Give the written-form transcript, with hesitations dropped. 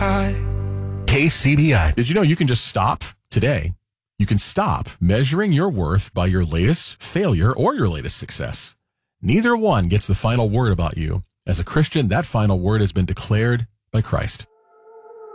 high. KCBI. Did you know you can just stop today? You can stop measuring your worth by your latest failure or your latest success. Neither one gets the final word about you. As a Christian, that final word has been declared by Christ.